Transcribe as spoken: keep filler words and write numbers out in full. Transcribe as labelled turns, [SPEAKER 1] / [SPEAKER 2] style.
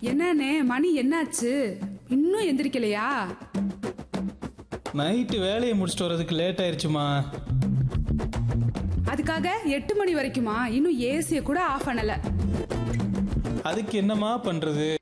[SPEAKER 1] என்னண்ணே மணி என்னாச்சு? இன்னும் எந்திரிக்கலையா?
[SPEAKER 2] நைட்டு வேலையை முடிச்சுட்டு வர்றதுக்கு லேட் ஆயிடுச்சுமா.
[SPEAKER 1] அதுக்காக எட்டு மணி வரைக்குமா? இன்னும் ஏசிய கூட ஆஃப் பண்ணல.
[SPEAKER 2] அதுக்கு என்னமா பண்றது?